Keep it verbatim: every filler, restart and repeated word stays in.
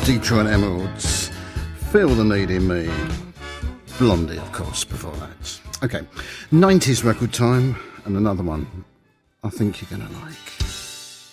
Detroit Emeralds, Feel the Need in Me, Blondie, of course, before that. Okay, nineties record time, and another one I think you're going to like.